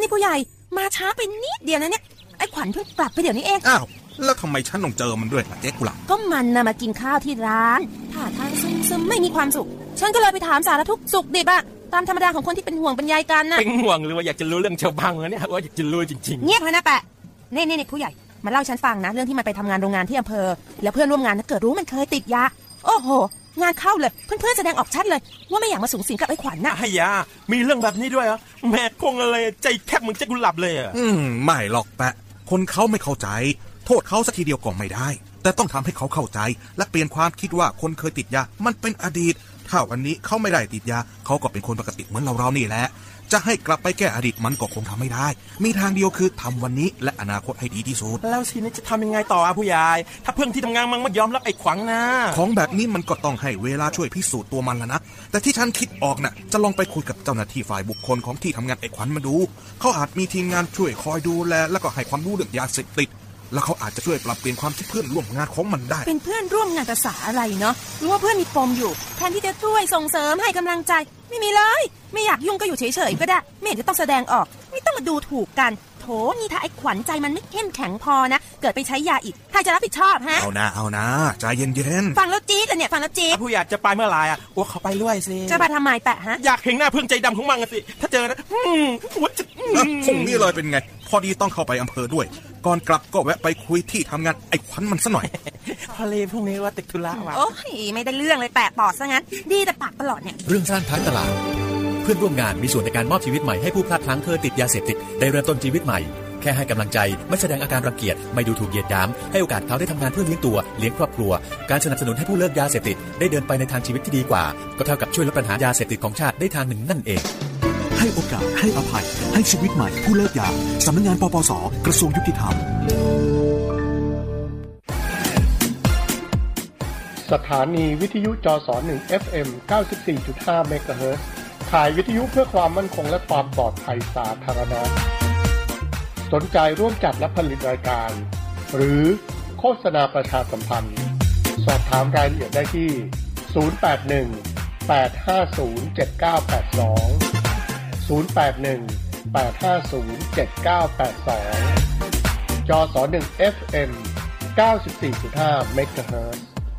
นี่ผู้ใหญ่มาช้าไปนิดเดียวนะเนี่ยไอ้ขวัญเพิ่งกลับไปเดี๋ยวนี้เองอ้าวแล้วทำไมฉันต้องเจอมันด้วยล่ะเจ๊กุหลาบก็มันน่ะมากินข้าวที่ร้านท่าทางซึมๆไม่มีความสุขฉันก็เลยไปถามสารทุกข์สุขดิบอะตามธรรมดาของคนที่เป็นห่วงเป็นใยกันน่ะเป็นห่วงหรือว่าอยากจะรู้เรื่องชาวบ้านเนี่ยว่าอยากจะรู้จริงๆเงียบเลยนะแปะนี่ผู้ใหญ่มาเล่าฉันฟังนะเรื่องที่มันไปทำงานโรงงานที่อำเภอแล้วเพื่อนร่วมงานเกิดรู้มันเคยติดยาโอ้โหงานเข้าเลยเพื่อนๆแสดงออกชัดเลยว่าไม่อยากมาสูงสิงกับไอ้ขวัญน่ะไอ้ยามีเรื่องแบบนี้ด้วยเหรอแม่คงอะไรใจแคบเหมือนเจ๊กุหลาบเลยอ่ะไม่หรอกแปะคนเขาไม่เข้าใจโทษเขาสักทีเดียวก็ไม่ได้แต่ต้องทำให้เขาเข้าใจและเปลี่ยนความคิดว่าคนเคยติดยามันเป็นอดีตถ้าวันนี้เขาไม่ได้ติดยาเขาก็เป็นคนปกติเหมือนเรานี่แหละจะให้กลับไปแก้อดีตมันก็คงทำไม่ได้มีทางเดียวคือทำวันนี้และอนาคตให้ดีที่สุดแล้วทีนี้จะทำยังไงต่อผู้ใหญ่ถ้าเพื่อนที่ทำงานมันไม่ยอมรับไอ้ขวัญนะของแบบนี้มันก็ต้องให้เวลาช่วยพิสูจน์ตัวมันแล้วนะแต่ที่ฉันคิดออกน่ะจะลองไปคุยกับเจ้าหน้าที่ฝ่ายบุคคลของที่ทำงานไอ้ขวัญมาดูเขาอาจมีทีมงานช่วยคอยดูแลแล้วก็ให้ความรู้เรื่องยาเสพติดแล้วเขาอาจจะช่วยปรับเปลี่ยนความคิดเพื่อนร่วมงานของมันได้เป็นเพื่อนร่วมงานภาษาอะไรเนาะรู้ว่าเพื่อนมีปมอยู่แทนที่จะช่วยส่งเสริมให้กำลังใจไม่มีเลยไม่อยากยุ่งก็อยู่เฉยๆก็ได้ไม่เห็นจะต้องแสดงออกไม่ต้องมาดูถูกกันโถนี่ถ้าไอ้ขวัญใจมันไม่เข้มแข็งพอนะเกิดไปใช้ยาอีกใครจะรับผิดชอบฮะเอานะใจเย็นๆฟังแล้วจี๊ดเลยเนี่ยฟังแล้วจี๊ดผู้ใหญ่จะไปเมื่อไหร่อ่ะว่าเขาไปด้วยสิจะไปทำไมแปะฮะอยากเห็นหน้าเพื่อนใจดำของมันสิถ้าเจอนะว่าจะพรุ่งนี้เลยเป็นไงพอดีต้องเข้าไปอำเภอด้วยก่อนกลับก็แวะไปคุยที่ทำงานไอ้ขวัญมันซะหน่อยพอเลยพรุ่งนี้ว่าติดธุระว่ะโอ้ยไม่ได้เรื่องเลยแปะปอดซะงั้นดีแต่ปากตลอดเนี่ยเรื่องสร้างท้ายตลาดเพื่อนร่วมงานมีส่วนในการมอบชีวิตใหม่ให้ผู้พลาดพลั้งเคยติดยาเสพติดได้เริ่มต้นชีวิตใหม่แค่ให้กำลังใจไม่แสดงอาการรังเกียจไม่ดูถูกเหยียดหยามให้โอกาสเขาได้ทำงานเพื่อเลี้ยงตัวเลี้ยงครอบครัวการสนับสนุนให้ผู้เลิกยาเสพติดได้เดินไปในทางชีวิตที่ดีกว่าก็เท่ากับช่วยลดปัญหายาเสพติดของชาติได้ทางหนึ่งนั่นเองให้โอกาสให้อภัยให้ชีวิตใหม่ผู้เลิกยาสำนักงานปปส.กระทรวงยุติธรรมสถานีวิทยุจส1 FM 94.5 เมกะเฮิรตซ์ขายวิทยุเพื่อความมั่นคงและความปลอดภัยสาธารณะสนใจร่วมจัดและผลิตรายการหรือโฆษณาประชาสัมพันธ์สอบถามรายละเอียดได้ที่081-850-7982 081-850-7982 จส1 FM 94.5 เมกะเฮิรตซ์